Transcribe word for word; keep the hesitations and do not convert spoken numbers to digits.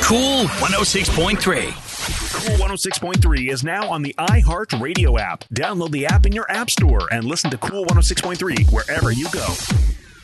Cool one oh six point three. Cool one oh six point three is now on the iHeartRadio app. Download the app in your app store and listen to Cool one oh six point three wherever you go.